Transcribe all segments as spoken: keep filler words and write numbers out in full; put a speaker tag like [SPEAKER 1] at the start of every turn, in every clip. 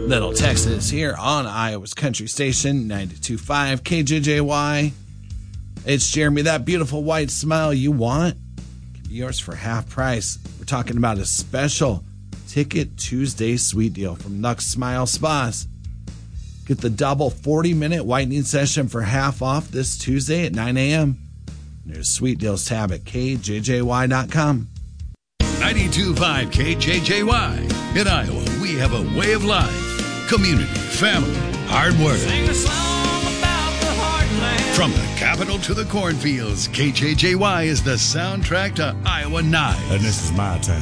[SPEAKER 1] Little Texas here on Iowa's Country Station, ninety-two point five K J J Y. It's Jeremy. That beautiful white smile you want can be yours for half price. We're talking about a special Ticket Tuesday sweet deal from Lux Smile Spas. Get the double forty-minute whitening session for half off this Tuesday at nine a.m. There's Sweet Deals tab at K J J Y dot com.
[SPEAKER 2] ninety-two point five K J J Y. In Iowa, we have a way of life. Community, family, hard work.
[SPEAKER 3] Sing a song about the heartland.
[SPEAKER 2] From the capital to the cornfields, K J J Y is the soundtrack to Iowa Nights.
[SPEAKER 4] And this is my town.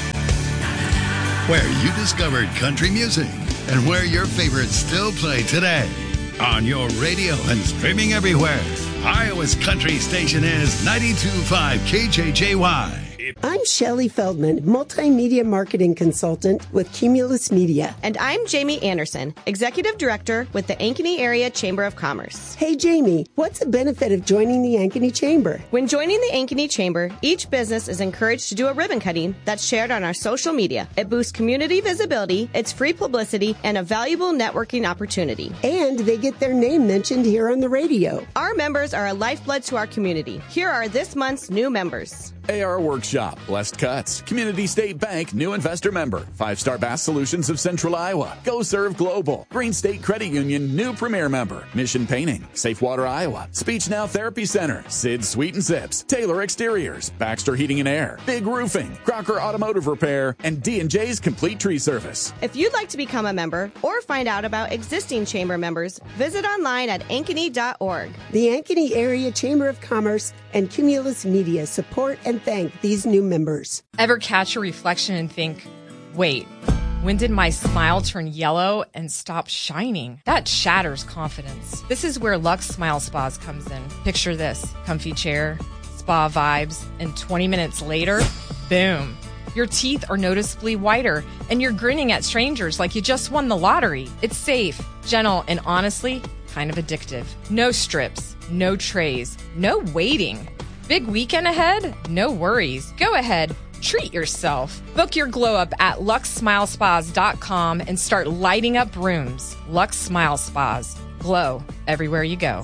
[SPEAKER 2] Where you discovered country music and where your favorites still play today. On your radio and streaming everywhere, Iowa's country station is ninety-two point five K J J Y.
[SPEAKER 5] I'm Shelley Feldman, multimedia marketing consultant with Cumulus Media.
[SPEAKER 6] And I'm Jamie Anderson, executive director with the Ankeny Area Chamber of Commerce.
[SPEAKER 5] Hey, Jamie, what's the benefit of joining the Ankeny Chamber?
[SPEAKER 6] When joining the Ankeny Chamber, each business is encouraged to do a ribbon cutting that's shared on our social media. It boosts community visibility, it's free publicity, and a valuable networking opportunity.
[SPEAKER 5] And they get their name mentioned here on the radio.
[SPEAKER 6] Our members are a lifeblood to our community. Here are this month's new members.
[SPEAKER 7] A R Workshop, Blessed Cuts, Community State Bank, new investor member, Five Star Bass Solutions of Central Iowa, Go Serve Global, Green State Credit Union, new premier member, Mission Painting, Safe Water Iowa, Speech Now Therapy Center, Sid Sweet and Zips, Taylor Exteriors, Baxter Heating and Air, Big Roofing, Crocker Automotive Repair, and D and J's Complete Tree Service.
[SPEAKER 6] If you'd like to become a member or find out about existing chamber members, visit online at ankeny dot org.
[SPEAKER 5] The Ankeny Area Chamber of Commerce and Cumulus Media support and thank these new members.
[SPEAKER 8] Ever catch a reflection and think, wait, when did my smile turn yellow and stop shining? That shatters confidence. This is where Lux Smile Spas comes in. Picture this, comfy chair, spa vibes, and twenty minutes later, boom. Your teeth are noticeably whiter, and you're grinning at strangers like you just won the lottery. It's safe, gentle, and honestly, kind of addictive. No strips, no trays, no waiting. Big weekend ahead? No worries. Go ahead, treat yourself. Book your glow up at lux smile spas dot com and start lighting up rooms. Lux Smile Spas. Glow everywhere you go.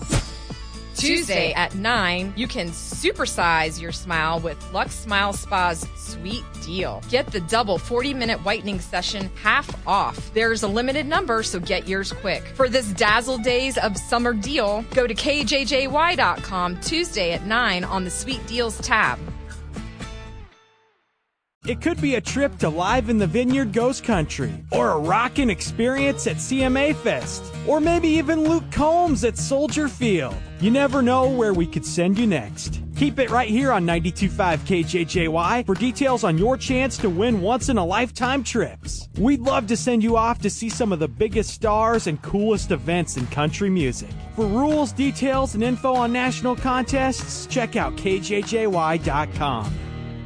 [SPEAKER 8] Tuesday at nine, you can supersize your smile with Lux Smile Spa's sweet deal. Get the double forty-minute whitening session half off. There's a limited number, so get yours quick. For this dazzle days of summer deal, go to K J J Y dot com Tuesday at nine on the Sweet Deals tab.
[SPEAKER 9] It could be a trip to Live in the Vineyard Ghost Country, or a rockin' experience at C M A Fest, or maybe even Luke Combs at Soldier Field. You never know where we could send you next. Keep it right here on ninety-two point five K J J Y for details on your chance to win once-in-a-lifetime trips. We'd love to send you off to see some of the biggest stars and coolest events in country music. For rules, details, and info on national contests, check out K J J Y dot com.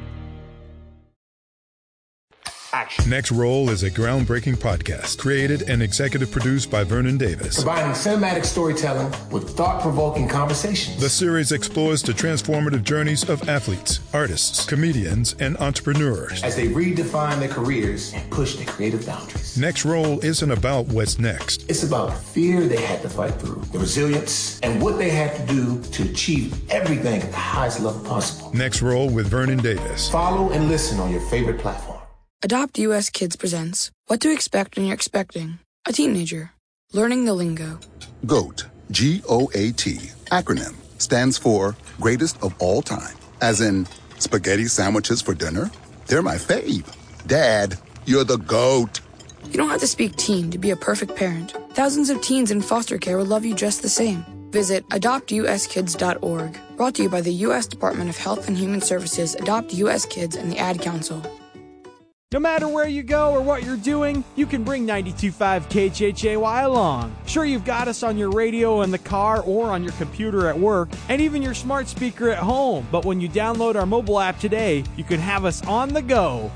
[SPEAKER 10] Action. Next Roll is a groundbreaking podcast created and executive produced by Vernon Davis.
[SPEAKER 11] Combining cinematic storytelling with thought-provoking conversations.
[SPEAKER 10] The series explores the transformative journeys of athletes, artists, comedians, and entrepreneurs
[SPEAKER 11] as they redefine their careers and push their creative boundaries.
[SPEAKER 10] Next Roll isn't about what's next.
[SPEAKER 11] It's about the fear they had to fight through, the resilience, and what they had to do to achieve everything at the highest level possible.
[SPEAKER 10] Next Roll with Vernon Davis.
[SPEAKER 11] Follow and listen on your favorite platform.
[SPEAKER 12] Adopt U S Kids presents What to Expect When You're Expecting a Teenager. Learning the Lingo.
[SPEAKER 13] GOAT, G O A T, acronym, stands for Greatest of All Time. As in, spaghetti sandwiches for dinner? They're my fave. Dad, you're the GOAT.
[SPEAKER 12] You don't have to speak teen to be a perfect parent. Thousands of teens in foster care will love you just the same. Visit adopt u s kids dot org. Brought to you by the U S Department of Health and Human Services, Adopt U S Kids, and the Ad Council.
[SPEAKER 9] No matter where you go or what you're doing, you can bring ninety-two point five K J J Y along. Sure, you've got us on your radio in the car or on your computer at work, and even your smart speaker at home. But when you download our mobile app today, you can have us on the go.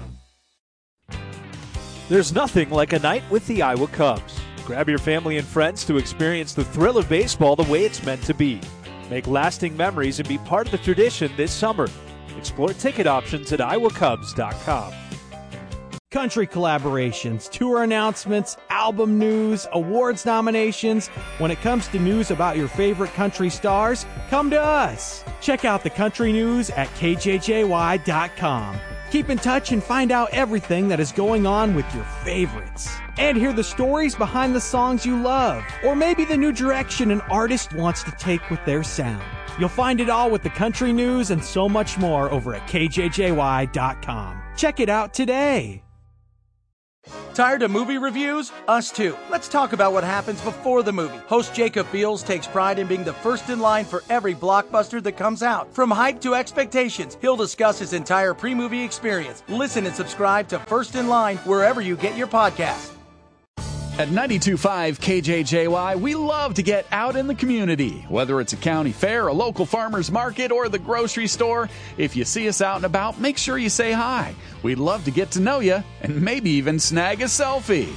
[SPEAKER 14] There's nothing like a night with the Iowa Cubs. Grab your family and friends to experience the thrill of baseball the way it's meant to be. Make lasting memories and be part of the tradition this summer. Explore ticket options at iowa cubs dot com.
[SPEAKER 9] Country collaborations, tour announcements, album news, awards nominations. When it comes to news about your favorite country stars, come to us. Check out the country news at K J J Y dot com. Keep in touch and find out everything that is going on with your favorites. And hear the stories behind the songs you love, or maybe the new direction an artist wants to take with their sound. You'll find it all with the country news and so much more over at K J J Y dot com. Check it out today.
[SPEAKER 4] Tired of movie reviews? Us too. Let's talk about what happens before the movie. Host Jacob Beals takes pride in being the first in line for every blockbuster that comes out. From hype to expectations, he'll discuss his entire pre-movie experience. Listen and subscribe to First in Line wherever you get your podcasts.
[SPEAKER 7] At ninety-two point five K J J Y, we love to get out in the community. Whether it's a county fair, a local farmer's market, or the grocery store, if you see us out and about, make sure you say hi. We'd love to get to know you and maybe even snag a selfie.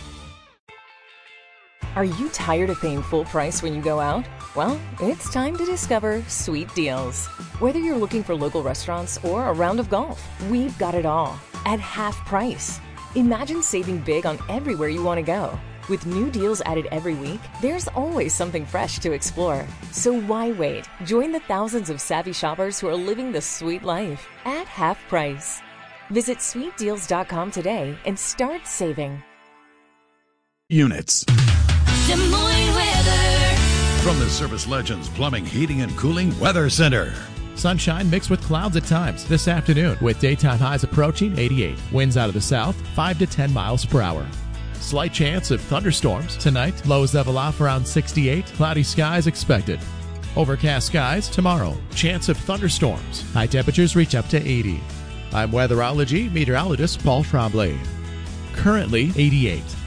[SPEAKER 15] Are you tired of paying full price when you go out? Well, it's time to discover Sweet Deals. Whether you're looking for local restaurants or a round of golf, we've got it all at half price. Imagine saving big on everywhere you want to go. With new deals added every week, there's always something fresh to explore. So why wait? Join the thousands of savvy shoppers who are living the sweet life at half price. Visit sweet deals dot com today and start saving.
[SPEAKER 7] Units.
[SPEAKER 2] Des Moines weather. From the Service Legends Plumbing, Heating, and Cooling Weather Center.
[SPEAKER 16] Sunshine mixed with clouds at times this afternoon with daytime highs approaching eighty-eight. Winds out of the south, five to ten miles per hour. Slight chance of thunderstorms tonight. Lows level off around sixty-eight. Cloudy skies expected. Overcast skies tomorrow. Chance of thunderstorms. High temperatures reach up to eighty. I'm weatherology meteorologist Paul Tremblay. Currently eighty-eight.